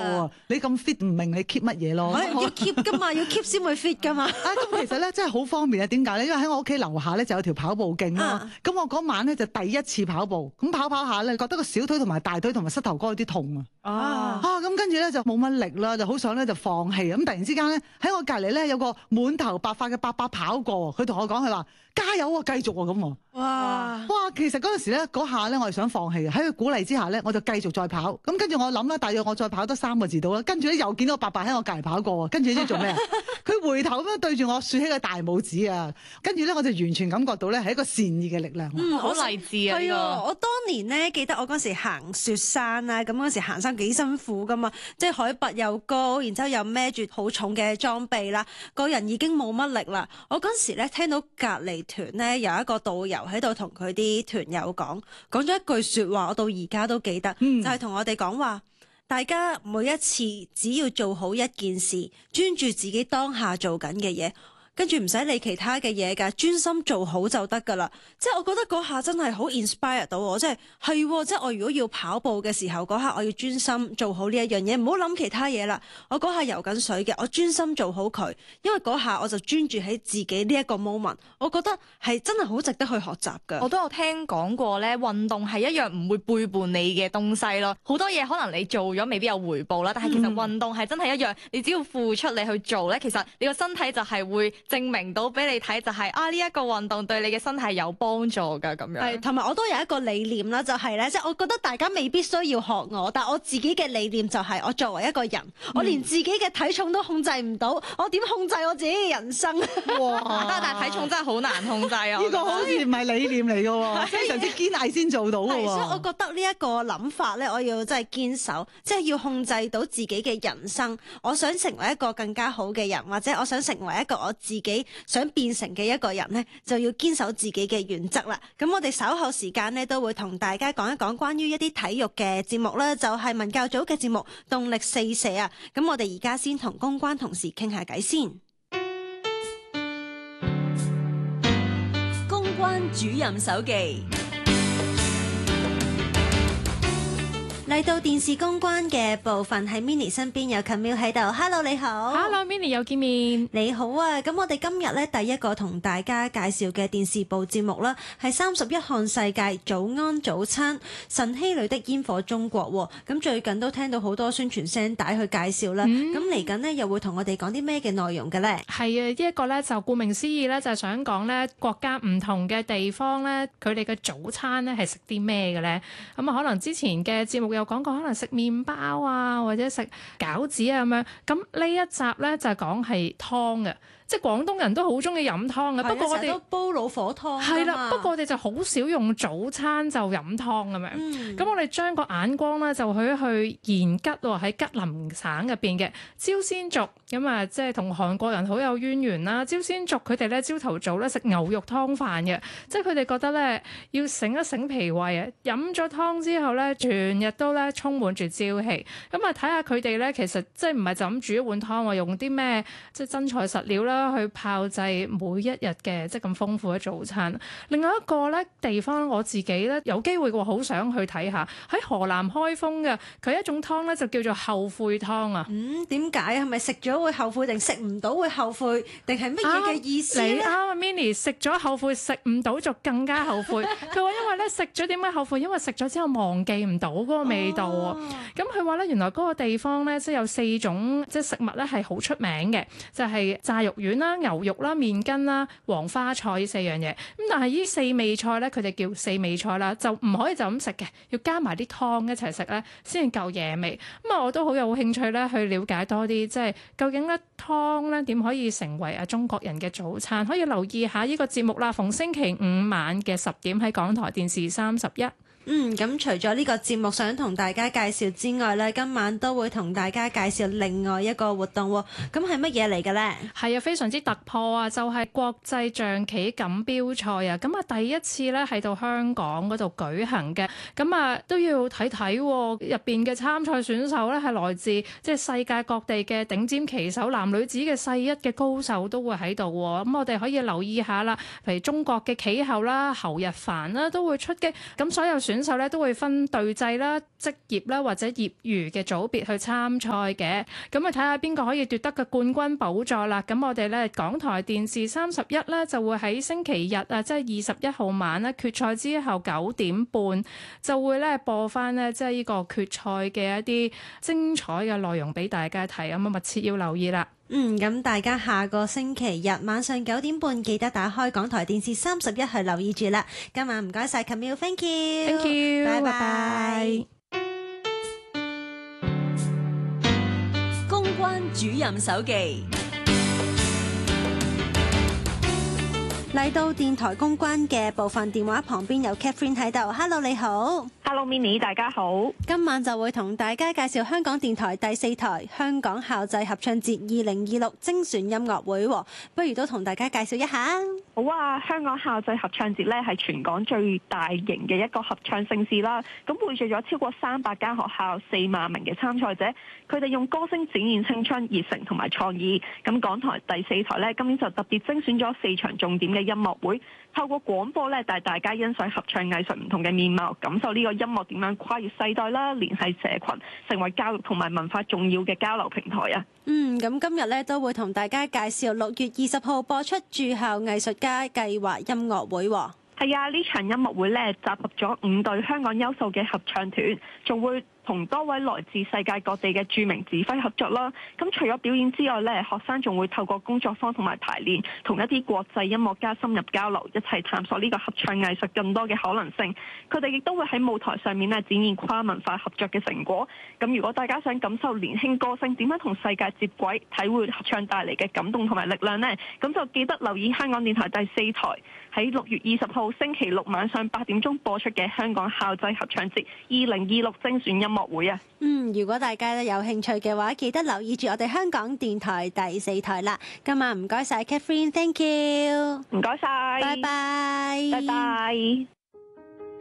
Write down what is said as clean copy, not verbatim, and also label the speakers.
Speaker 1: 啊！你咁 fit 唔明你 keep 乜嘢咯？
Speaker 2: 要 keep 噶嘛，要 keep 先會 fit 噶嘛。
Speaker 1: 咁其實咧真係好方便啊！點解咧？因為喺我屋企樓下咧就有條跑步徑咯。咁我嗰晚咧就第一次跑步，咁跑下咧覺得個小腿同埋大腿同埋膝頭哥有啲痛啊！咁跟住咧就冇乜力啦，就好想咧就放棄。咁突然之間咧喺我隔離咧有個滿頭白髮嘅伯伯跑過，佢同我講佢話加油啊，繼續啊咁喎。哇！其實嗰陣時咧嗰下咧我係想放棄嘅，喺佢鼓勵之下咧我就繼續再跑。咁跟住我諗啦，大約我再跑多3個字到啦。跟住咧又見到個伯伯喺我隔離跑過，跟住你知做咩啊？佢回頭咁樣對住我豎起個大拇指啊！跟住咧我就完全感覺到咧係一個善意嘅力量。
Speaker 3: 好勵志啊！
Speaker 2: 係啊！我當年咧記得我嗰時行雪山啊，咁嗰時行山幾辛苦噶嘛，即係海拔又高，然之後又孭住好重嘅裝備啦，個人已經冇乜力啦。我嗰時咧聽到隔離團咧有一個導遊喺度同佢啲團友講咗一句説話，我到而家都記得，就係同我哋講話，大家每一次只要做好一件事，專注自己當下做緊嘅嘢。跟住唔使理其他嘅嘢㗎，專心做好就得㗎啦。即係我覺得嗰下真係好 inspire 到我，即係即係我如果要跑步嘅時候，嗰下我要專心做好呢一樣嘢，唔好諗其他嘢啦。我嗰下游緊水嘅，我專心做好佢，因為嗰下我就專注喺自己呢一個 moment。我覺得係真係好值得去學習㗎。
Speaker 3: 我都有聽講過咧，運動係一樣唔會背叛你嘅東西咯。好多嘢可能你做咗未必有回報啦，但係其實運動係真係一樣，你只要付出你去做咧，其實你個身體就係會證明到俾你睇，就係呢一個運動對你嘅身體有幫助㗎咁樣。
Speaker 2: 係，同埋我都有一個理念啦，就係咧，即係我覺得大家未必需要學我，但我自己嘅理念就係我作為一個人，我連自己嘅體重都控制唔到，我點控制我自己嘅人生？
Speaker 1: 哇！
Speaker 3: 但係體重真係好難控制啊！
Speaker 1: 呢個好似唔係理念嚟嘅喎，非常之堅毅先做到嘅喎。
Speaker 2: 所以我覺得呢一個諗法咧，我要真係堅守，即係要控制到自己嘅人生。我想成為一個更加好嘅人，或者我想成為一個我自己想變成嘅一個人呢，就要堅守自己嘅原則啦。咁我哋稍後時間呢，都會同大家講一講關於一啲體育嘅節目啦，就係文教組嘅節目《動力四射》啊。咁我哋而家先同公關同事傾下偈先。
Speaker 4: 公關主任手記。
Speaker 2: 嚟到電視公關嘅部分，喺 Minnie 身邊有 Camille 喺度。Hello， 你好。
Speaker 5: Hello Minnie， 又見面。
Speaker 2: 你好啊！咁我哋今日咧第一個同大家介紹嘅電視部節目啦，係31項世界早安早餐晨曦裏的煙火中國。咁最近都聽到好多宣傳聲帶去介紹啦。咁嚟緊呢，又會同我哋講啲咩嘅內容嘅咧？
Speaker 5: 係啊，呢一個咧就顧名思義咧，就係想講咧國家唔同嘅地方咧，佢哋嘅早餐咧係食啲咩嘅咧？咁啊，可能之前嘅節目有講過，可能食麵包啊，或者食餃子啊咁樣。咁呢一集咧就係講係湯嘅。即係廣東人都好中意飲湯嘅，不過我哋
Speaker 2: 都煲老火湯
Speaker 5: 係啦，不過我哋就好少用早餐就飲湯咁樣。咁我哋將個眼光咧就去延吉喎，喺吉林省入邊嘅朝鮮族，咁啊即係同韓國人好有淵源啦。朝鮮族佢哋咧朝頭早咧食牛肉湯飯嘅，即係佢哋覺得咧要醒一醒脾胃啊，飲咗湯之後咧全日都咧充滿住朝氣。咁啊睇下佢哋咧其實即係唔係就咁煮一碗湯喎，用啲咩即係真材實料啦。去炮製每一日嘅即係咁豐富嘅早餐。另外一個咧地方，我自己咧有機會嘅話，好想去睇下喺河南開封嘅佢一種湯咧，就叫做後悔湯啊。
Speaker 2: 點解啊？係咪食咗會後悔，定食唔到會後悔，定係乜嘢嘅意思咧？
Speaker 5: 你啱啊 Minnie， 食咗後悔，食唔到就更加後悔。佢話因為咧食咗點解後悔？因為食咗之後忘記唔到嗰個味道啊。咁佢話咧原來嗰個地方咧即係有4種即係食物咧係好出名嘅，就係炸肉丸啦、牛肉啦、麵筋啦、黃花菜呢4樣嘢。咁但係呢4味菜咧，佢哋叫4味菜啦，就唔可以就咁食嘅，要加埋啲湯一齊食咧，先至夠野味。咁啊，我都好有興趣咧去了解多啲，即係究竟咧湯咧點可以成為中國人嘅早餐？可以留意下呢個節目啦，逢星期5晚嘅10點喺港台電視31。
Speaker 2: 咁除咗呢個節目想同大家介紹之外咧，今晚都會同大家介紹另外一個活動喎。咁係乜嘢嚟嘅咧？
Speaker 5: 係啊，非常之突破啊！就係國際象棋錦標賽啊！咁啊，第一次咧喺到香港嗰度舉行嘅。咁啊，都要睇睇入邊嘅參賽選手咧，係來自即係世界各地嘅頂尖棋手，男女子嘅世一嘅高手都會喺度喎。咁我哋可以留意下啦，譬如中國嘅棋后啦，侯日凡啦都會出擊。咁所有選選手咧都會分隊制啦、職業啦或者業餘嘅組別去參賽嘅。咁啊睇下邊個可以奪得嘅冠軍寶座啦。咁我哋咧港台電視31咧就會喺星期日啊，即係21號晚咧決賽之後9點半就會咧播翻咧即係呢個決賽嘅一啲精彩嘅內容俾大家睇，咁啊密切要留意啦。
Speaker 2: 咁大家下個星期日晚上9點半記得打開港台電視31去留意住啦。今晚唔該晒 Camille，Thank
Speaker 5: you，Thank you，拜拜。
Speaker 4: 公關主任手記
Speaker 2: 嚟到電台公關嘅部分，電話旁邊有 Catherine 喺度。Hello， 你好。
Speaker 6: Hello Minnie， 大家好。今
Speaker 2: 晚就會同大家介紹香港電台第4台香港校際合唱節2026精選音樂會，不如都同大家介紹一下。
Speaker 6: 好啊，香港校際合唱節咧係全港最大型嘅一個合唱盛事啦。咁匯聚咗超過300間學校、4萬名嘅參賽者，佢哋用歌聲展現青春、熱誠同埋創意。咁港台第4台咧今年就特別精選咗4場重點嘅音樂會，透過廣播咧帶大家欣賞合唱藝術唔同嘅面貌，感受呢個音樂點樣跨越世代啦，聯繫社群，成為教育同埋文化重要嘅交流平台啊！
Speaker 2: 咁今日咧都會同大家介紹6月20號播出駐校藝術家計劃音樂會。
Speaker 6: 係啊，呢場音樂會咧集合咗5隊香港優秀嘅合唱團，仲會同多位來自世界各地嘅著名指揮合作啦。咁除咗表演之外咧，學生仲會透過工作坊同埋排練，同一啲國際音樂家深入交流，一齊探索呢個合唱藝術更多嘅可能性。佢哋亦都會喺舞台上面咧展現跨文化合作嘅成果。咁如果大家想感受年輕歌聲點樣同世界接軌，體會合唱帶嚟嘅感動同埋力量呢，咁就記得留意香港電台第4台喺6月20號星期六晚上8點鐘播出嘅香港校際合唱節2026精選音樂會啊！
Speaker 2: 如果大家有興趣嘅話，記得留意住我哋香港電台第4台啦。今晚唔該晒 Catherine，Thank you，
Speaker 6: 唔該晒，
Speaker 2: 拜拜，
Speaker 6: 拜拜。